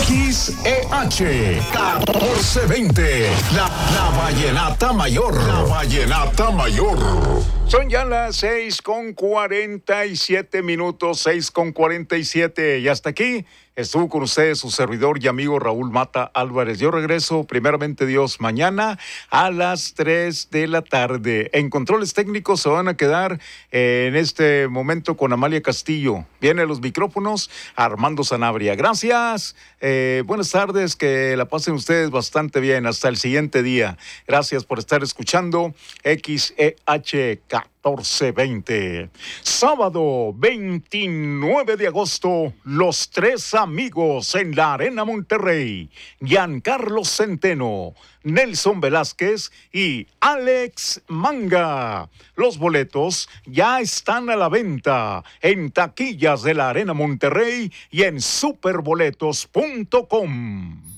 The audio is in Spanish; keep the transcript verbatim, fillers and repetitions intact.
X E H catorce veinte, la, la vallenata mayor, la vallenata mayor. Son ya las seis con cuarenta y siete minutos, seis con cuarenta y siete, y hasta aquí estuvo con ustedes su servidor y amigo Raúl Mata Álvarez. Yo regreso, primeramente Dios, mañana a las tres de la tarde. En controles técnicos se van a quedar eh, en este momento con Amalia Castillo. Viene a los micrófonos Armando Sanabria. Gracias, eh, buenas tardes, que la pasen ustedes bastante bien. Hasta el siguiente día. Gracias por estar escuchando X E H catorce veinte. Sábado veintinueve de agosto, los tres amigos en la Arena Monterrey. Giancarlo Centeno, Nelson Velázquez y Alex Manga. Los boletos ya están a la venta en taquillas de la Arena Monterrey y en superboletos punto com.